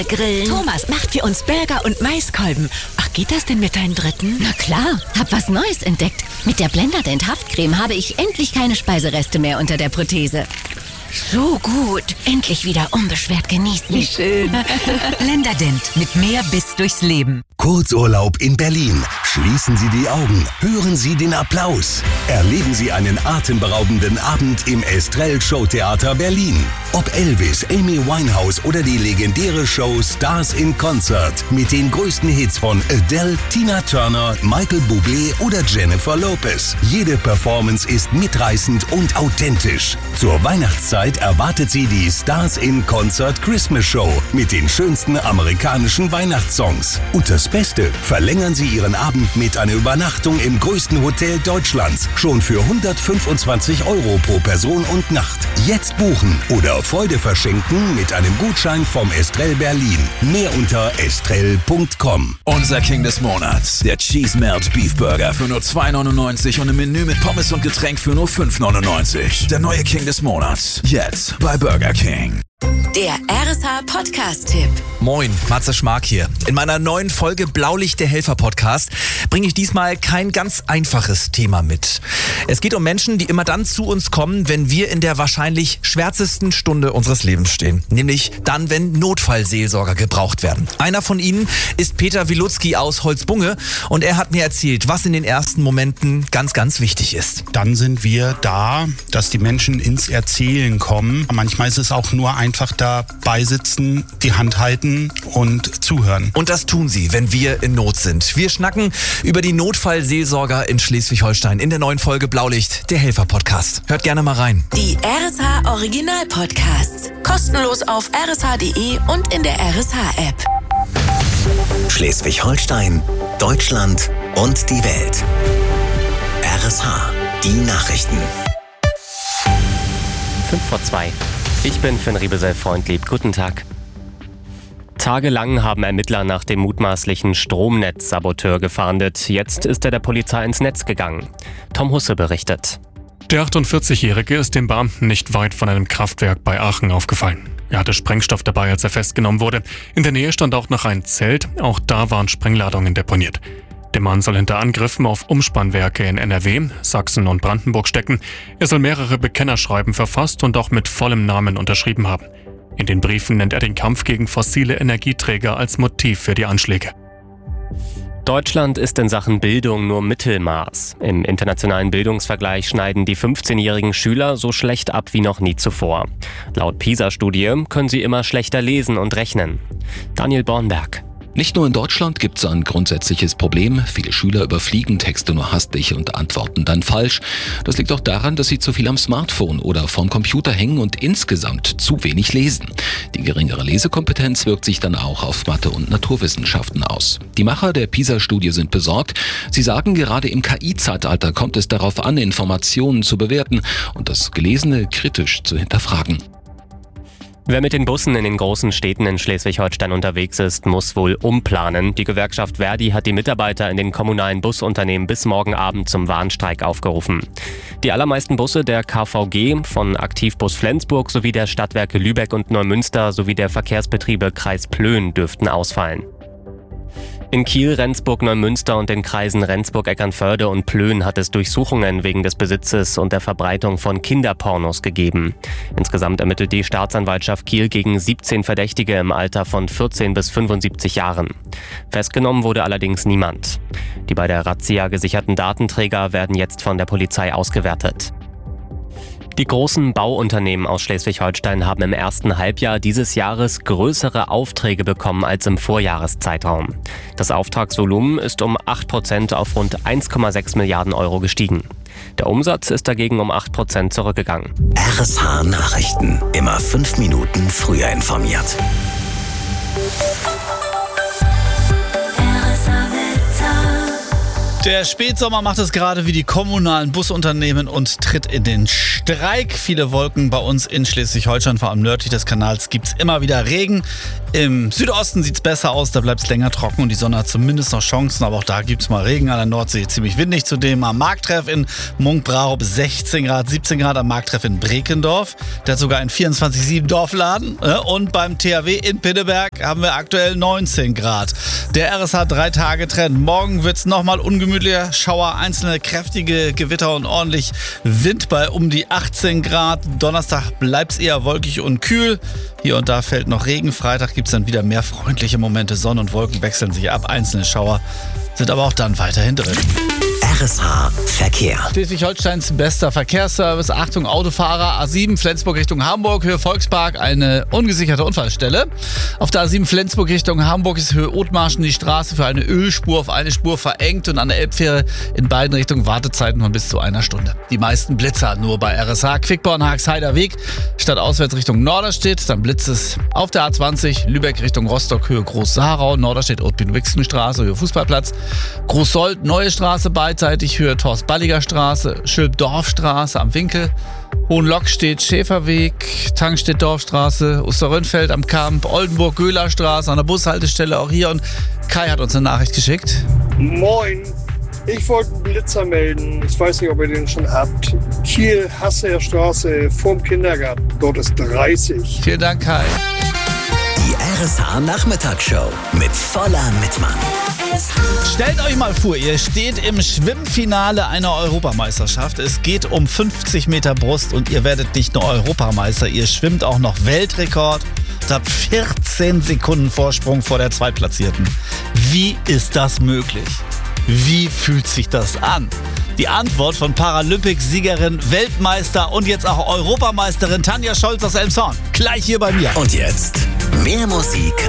Grillen. Thomas macht für uns Burger und Maiskolben. Ach, geht das denn mit deinen Dritten? Na klar, hab was Neues entdeckt. Mit der Blenderdent Haftcreme habe ich endlich keine Speisereste mehr unter der Prothese. So gut. Endlich wieder unbeschwert genießen. Wie schön. Blenderdent mit mehr Biss durchs Leben. Kurzurlaub in Berlin. Schließen Sie die Augen. Hören Sie den Applaus. Erleben Sie einen atemberaubenden Abend im Estrell Showtheater Berlin. Ob Elvis, Amy Winehouse oder die legendäre Show Stars in Concert mit den größten Hits von Adele, Tina Turner, Michael Bublé oder Jennifer Lopez. Jede Performance ist mitreißend und authentisch. Zur Weihnachtszeit erwartet Sie die Stars in Concert Christmas Show mit den schönsten amerikanischen Weihnachtssongs. Und das Beste, verlängern Sie Ihren Abend mit einer Übernachtung im größten Hotel Deutschlands. Schon für 125 € pro Person und Nacht. Jetzt buchen oder Freude verschenken mit einem Gutschein vom Estrell Berlin. Mehr unter estrell.com. Unser King des Monats, der Cheese Melt Beef Burger für nur 2,99 und ein Menü mit Pommes und Getränk für nur 5,99. Der neue King des Monats, jetzt bei Burger King. Der RSH Podcast-Tipp. Moin, Matze Schmark hier. In meiner neuen Folge Blaulicht der Helfer Podcast bringe ich diesmal kein ganz einfaches Thema mit. Es geht um Menschen, die immer dann zu uns kommen, wenn wir in der wahrscheinlich schwärzesten Stunde unseres Lebens stehen. Nämlich dann, wenn Notfallseelsorger gebraucht werden. Einer von ihnen ist Peter Wilutzki aus Holzbunge und er hat mir erzählt, was in den ersten Momenten ganz, ganz wichtig ist. Dann sind wir da, dass die Menschen ins Erzählen kommen. Manchmal ist es auch nur einfach dabei sitzen, die Hand halten und zuhören. Und das tun sie, wenn wir in Not sind. Wir schnacken über die Notfallseelsorger in Schleswig-Holstein in der neuen Folge Blaulicht, der Helfer-Podcast. Hört gerne mal rein. Die RSH Original-Podcasts. Kostenlos auf rsh.de und in der RSH-App. Schleswig-Holstein, Deutschland und die Welt. RSH, die Nachrichten. 5:02. Ich bin Finn Riebesell-Freundlieb. Guten Tag. Tagelang haben Ermittler nach dem mutmaßlichen Stromnetzsaboteur gefahndet. Jetzt ist er der Polizei ins Netz gegangen. Tom Husse berichtet. Der 48-Jährige ist dem Beamten nicht weit von einem Kraftwerk bei Aachen aufgefallen. Er hatte Sprengstoff dabei, als er festgenommen wurde. In der Nähe stand auch noch ein Zelt. Auch da waren Sprengladungen deponiert. Der Mann soll hinter Angriffen auf Umspannwerke in NRW, Sachsen und Brandenburg stecken. Er soll mehrere Bekennerschreiben verfasst und auch mit vollem Namen unterschrieben haben. In den Briefen nennt er den Kampf gegen fossile Energieträger als Motiv für die Anschläge. Deutschland ist in Sachen Bildung nur Mittelmaß. Im internationalen Bildungsvergleich schneiden die 15-jährigen Schüler so schlecht ab wie noch nie zuvor. Laut PISA-Studie können sie immer schlechter lesen und rechnen. Daniel Bornberg. Nicht nur in Deutschland gibt es ein grundsätzliches Problem. Viele Schüler überfliegen Texte nur hastig und antworten dann falsch. Das liegt auch daran, dass sie zu viel am Smartphone oder vorm Computer hängen und insgesamt zu wenig lesen. Die geringere Lesekompetenz wirkt sich dann auch auf Mathe und Naturwissenschaften aus. Die Macher der PISA-Studie sind besorgt. Sie sagen, gerade im KI-Zeitalter kommt es darauf an, Informationen zu bewerten und das Gelesene kritisch zu hinterfragen. Wer mit den Bussen in den großen Städten in Schleswig-Holstein unterwegs ist, muss wohl umplanen. Die Gewerkschaft Verdi hat die Mitarbeiter in den kommunalen Busunternehmen bis morgen Abend zum Warnstreik aufgerufen. Die allermeisten Busse der KVG von Aktivbus Flensburg sowie der Stadtwerke Lübeck und Neumünster sowie der Verkehrsbetriebe Kreis Plön dürften ausfallen. In Kiel, Rendsburg, Neumünster und den Kreisen Rendsburg, Eckernförde und Plön hat es Durchsuchungen wegen des Besitzes und der Verbreitung von Kinderpornos gegeben. Insgesamt ermittelt die Staatsanwaltschaft Kiel gegen 17 Verdächtige im Alter von 14 bis 75 Jahren. Festgenommen wurde allerdings niemand. Die bei der Razzia gesicherten Datenträger werden jetzt von der Polizei ausgewertet. Die großen Bauunternehmen aus Schleswig-Holstein haben im ersten Halbjahr dieses Jahres größere Aufträge bekommen als im Vorjahreszeitraum. Das Auftragsvolumen ist um 8% auf rund 1,6 Milliarden Euro gestiegen. Der Umsatz ist dagegen um 8% zurückgegangen. RSH Nachrichten. Immer 5 Minuten früher informiert. Der Spätsommer macht es gerade wie die kommunalen Busunternehmen und tritt in den Streik. Viele Wolken bei uns in Schleswig-Holstein, vor allem nördlich des Kanals, gibt es immer wieder Regen. Im Südosten sieht es besser aus, da bleibt es länger trocken und die Sonne hat zumindest noch Chancen, aber auch da gibt es mal Regen. An der Nordsee ziemlich windig. Zudem am Markttreff in Munk-Brarup 16 Grad, 17 Grad am Markttreff in Brekendorf. Der hat sogar einen 24/7 Dorfladen. Und beim THW in Pinneberg haben wir aktuell 19 Grad. Der RSH 3-Tage-Trend. Morgen wird es nochmal ungemütlicher. Schauer, einzelne kräftige Gewitter und ordentlich Wind bei um die 18 Grad. Donnerstag bleibt es eher wolkig und kühl. Hier und da fällt noch Regen. Freitag gibt es dann wieder mehr freundliche Momente. Sonne und Wolken wechseln sich ab. Einzelne Schauer sind aber auch dann weiterhin drin. RSH Verkehr. Schleswig-Holsteins bester Verkehrsservice. Achtung, Autofahrer. A7 Flensburg Richtung Hamburg, Höhe Volkspark, eine ungesicherte Unfallstelle. Auf der A7 Flensburg Richtung Hamburg ist Höhe Othmarschen die Straße für eine Ölspur auf eine Spur verengt und an der Elbfähre in beiden Richtungen Wartezeiten von bis zu einer Stunde. Die meisten Blitzer nur bei RSH. Quickborn-Haags-Heider Weg, statt auswärts Richtung Norderstedt. Dann blitzt es auf der A20 Lübeck Richtung Rostock, Höhe Groß-Saarau, Norderstedt Otpin-Wixen-Straße, Höhe Fußballplatz. Großsold, Neue Straße, beidseitig Höhe Torst-Balliger Straße, Schülp-Dorfstraße am Winkel, Hohenlockstedt, Schäferweg, Tankstedt-Dorfstraße, Osterrönfeld am Kamp, Oldenburg-Göhler-Straße an der Bushaltestelle auch hier. Und Kai hat uns eine Nachricht geschickt. Moin, ich wollte einen Blitzer melden. Ich weiß nicht, ob ihr den schon habt. Kiel-Hasseer-Straße vorm Kindergarten. Dort ist 30. Vielen Dank, Kai. Die RSH Nachmittagsshow mit voller Mitmann. Stellt euch mal vor, ihr steht im Schwimmfinale einer Europameisterschaft. Es geht um 50 Meter Brust und ihr werdet nicht nur Europameister, ihr schwimmt auch noch Weltrekord und habt 14 Sekunden Vorsprung vor der Zweitplatzierten. Wie ist das möglich? Wie fühlt sich das an? Die Antwort von Paralympics-Siegerin, Weltmeister und jetzt auch Europameisterin Tanja Scholz aus Elmshorn. Gleich hier bei mir. Und jetzt mehr Musik